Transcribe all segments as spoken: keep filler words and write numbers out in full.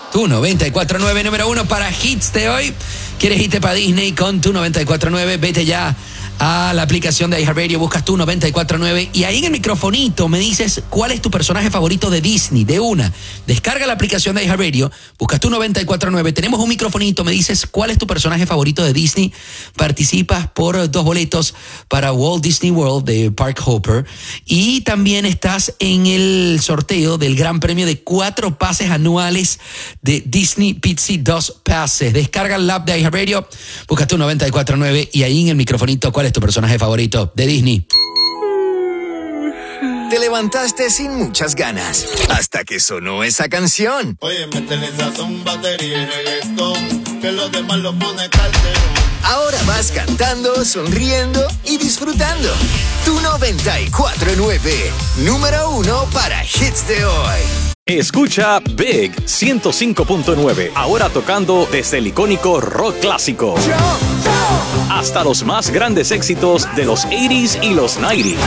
Tu noventa y cuatro punto nueve, número uno para hits de hoy. ¿Quieres irte para Disney con Tu noventa y cuatro punto nueve? Vete ya a la aplicación de iHeartRadio, buscas Tu noventa y cuatro punto nueve y ahí en el microfonito me dices cuál es tu personaje favorito de Disney. De una, descarga la aplicación de iHeartRadio, buscas Tu noventa y cuatro punto nueve, tenemos un microfonito, me dices cuál es tu personaje favorito de Disney, participas por dos boletos para Walt Disney World de Park Hopper y también estás en el sorteo del gran premio de cuatro pases anuales de Disney Pizzi, dos pases. Descarga el app de iHeartRadio, buscas Tu noventa y cuatro punto nueve y ahí en el microfonito cuál es tu personaje favorito de Disney. Te levantaste sin muchas ganas hasta que sonó esa canción. Oye, métele sazón, batería y reggaetón, que los demás lo pone cartero. Ahora vas cantando, sonriendo y disfrutando. Tu noventa y cuatro punto nueve, número uno para hits de hoy. Escucha Big ciento cinco punto nueve, ahora tocando desde el icónico rock clásico hasta los más grandes éxitos de los ochenta y los noventa.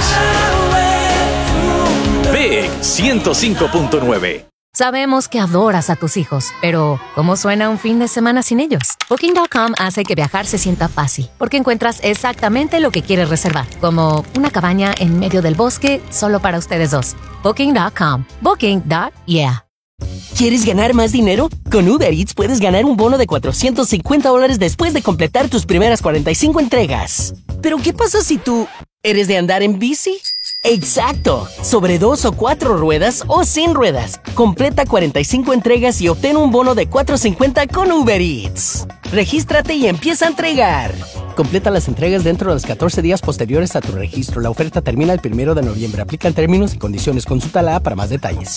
Big ciento cinco punto nueve. Sabemos que adoras a tus hijos, pero ¿cómo suena un fin de semana sin ellos? Booking punto com hace que viajar se sienta fácil, porque encuentras exactamente lo que quieres reservar, como una cabaña en medio del bosque solo para ustedes dos. Booking punto com. Booking. Yeah. ¿Quieres ganar más dinero? Con Uber Eats puedes ganar un bono de cuatrocientos cincuenta dólares después de completar tus primeras cuarenta y cinco entregas. ¿Pero qué pasa si tú eres de andar en bici? ¡Exacto! Sobre dos o cuatro ruedas o sin ruedas. Completa cuarenta y cinco entregas y obtén un bono de cuatrocientos cincuenta con Uber Eats. Regístrate y empieza a entregar. Completa las entregas dentro de los catorce días posteriores a tu registro. La oferta termina el primero de noviembre. Aplican términos y condiciones. Consulta la app para más detalles.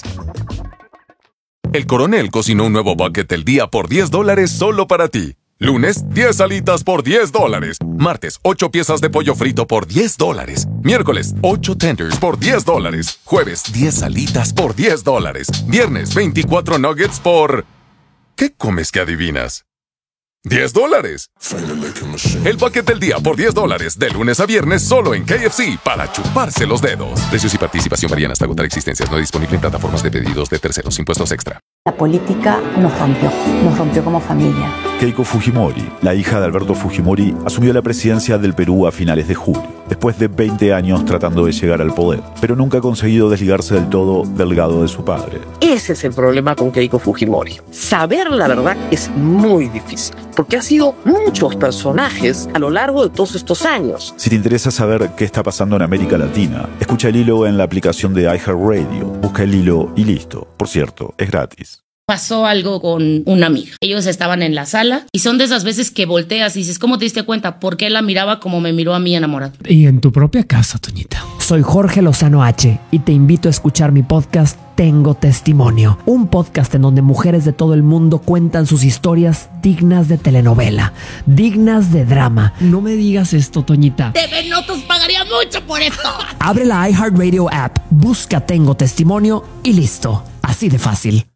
El Coronel cocinó un nuevo bucket del día por diez dólares solo para ti. Lunes, diez alitas por diez dólares. Martes, ocho piezas de pollo frito por diez dólares. Miércoles, ocho tenders por diez dólares. Jueves, diez alitas por diez dólares. Viernes, veinticuatro nuggets por... ¿Qué comes que adivinas? ¡diez dólares! El bucket del día por diez dólares, de lunes a viernes, solo en K F C, para chuparse los dedos. Precios y participación varían hasta agotar existencias. No disponible en plataformas de pedidos de terceros. Impuestos extra. La política nos rompió, nos rompió como familia. Keiko Fujimori, la hija de Alberto Fujimori, asumió la presidencia del Perú a finales de julio, después de veinte años tratando de llegar al poder, pero nunca ha conseguido desligarse del todo del legado de su padre. Ese es el problema con Keiko Fujimori. Saber la verdad es muy difícil, porque ha sido muchos personajes a lo largo de todos estos años. Si te interesa saber qué está pasando en América Latina, escucha el hilo en la aplicación de iHeartRadio. Busca el hilo y listo. Por cierto, es gratis. Pasó algo con una amiga. Ellos estaban en la sala y son de esas veces que volteas y dices, ¿cómo te diste cuenta? Porque él la miraba como me miró a mí enamorado. Y en tu propia casa, Toñita. Soy Jorge Lozano H y te invito a escuchar mi podcast Tengo Testimonio, un podcast en donde mujeres de todo el mundo cuentan sus historias dignas de telenovela, dignas de drama. No me digas esto, Toñita. T V Notas pagaría mucho por esto. Abre la iHeartRadio app, busca Tengo Testimonio y listo. Así de fácil.